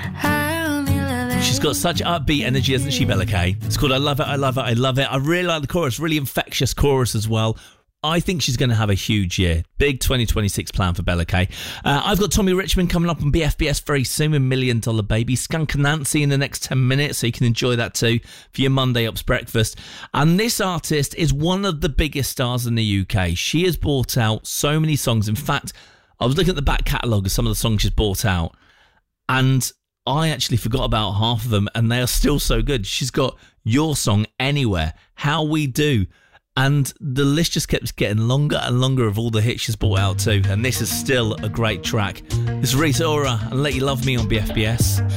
She's got such upbeat energy, hasn't she, Bella Kay? It's called I Love It, I Love It, I Love It. I really like the chorus, really infectious chorus as well. I think she's going to have a huge year. Big 2026 plan for Bella Kay. I've got Tommy Richmond coming up on BFBS very soon with $1 Million Baby. Skunk Nancy in the next 10 minutes, so you can enjoy that too for your Monday Ups breakfast. And this artist is one of the biggest stars in the UK. She has brought out so many songs. In fact, I was looking at the back catalogue of some of the songs she's brought out, and I actually forgot about half of them, and they are still so good. She's got Your Song, Anywhere, How We Do, and the list just keeps getting longer and longer of all the hits she's brought out too, and this is still a great track. This is Rita Ora and Let You Love Me on BFBS.